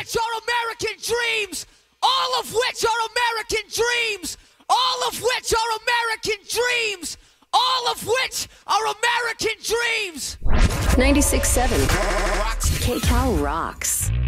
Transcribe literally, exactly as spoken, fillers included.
which are American dreams. All of which are American dreams. All of which are American dreams. All of which are American dreams. ninety-six point seven K-Cal rocks.